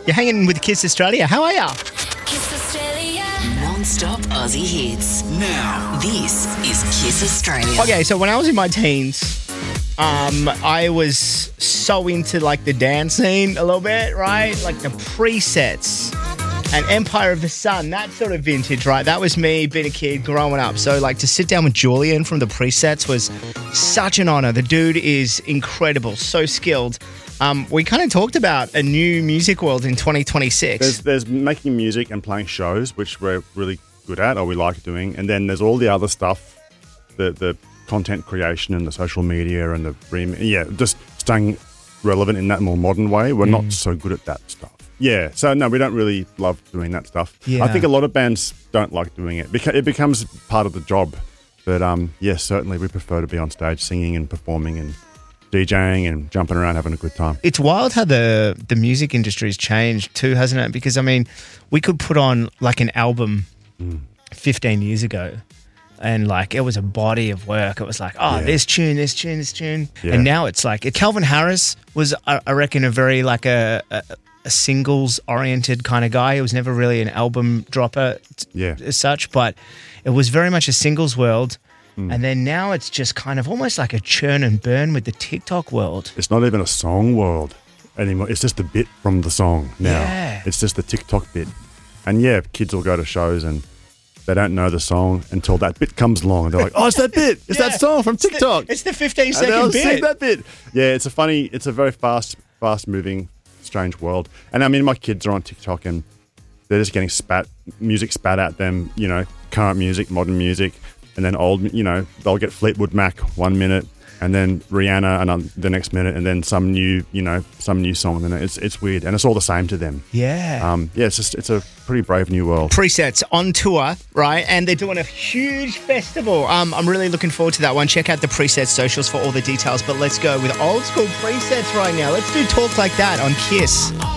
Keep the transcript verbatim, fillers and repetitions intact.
You're hanging with Kiss Australia. How are ya? Kiss Australia. Non-stop Aussie hits. Now, this is Kiss Australia. Okay, so when I was in my teens, um, I was so into like the dance scene a little bit, right? Like the presets and Empire of the Sun, that sort of vintage, right? That was me being a kid growing up. So like to sit down with Julian from the presets was such an honor. The dude is incredible, so skilled. Um, we kind of talked about a new music world in twenty twenty-six. There's, there's making music and playing shows, which we're really good at or we like doing. And then there's all the other stuff, the the content creation and the social media and the rem- yeah, just staying relevant in that more modern way. We're mm. not so good at that stuff. Yeah, so no, we don't really love doing that stuff. Yeah. I think a lot of bands don't like doing it. Beca- it becomes part of the job. But um, yes, certainly we prefer to be on stage singing and performing and DJing and jumping around having a good time. It's wild how the, the music industry's changed too, hasn't it? Because, I mean, we could put on like an album mm. fifteen years ago and like it was a body of work. It was like, oh, yeah. this tune, this tune, this tune. Yeah. And now it's like, Calvin Harris was, I, I reckon, a very like a, a, a singles-oriented kind of guy. He was never really an album dropper yeah. as such, but it was very much a singles world. Mm. And then now it's just kind of almost like a churn and burn with the TikTok world. It's not even a song world anymore. It's just a bit from the song now. Yeah. It's just the TikTok bit. And yeah, kids will go to shows and they don't know the song until that bit comes along. And they're like, oh, it's that bit. It's yeah. that song from TikTok. It's the, it's the fifteen second and bit. Sing that bit. Yeah, it's a funny, it's a very fast, fast moving, strange world. And I mean, my kids are on TikTok and they're just getting spat, music spat at them, you know, current music, modern music. And then old, you know, they'll get Fleetwood Mac one minute, and then Rihanna another, the next minute, and then some new, you know, some new song. And it's it's weird, and it's all the same to them. Yeah, um, yeah. It's just it's a pretty brave new world. Presets on tour, right? And they're doing a huge festival. Um, I'm really looking forward to that one. Check out the Presets socials for all the details. But let's go with old school Presets right now. Let's do Talk Like That on Kiss.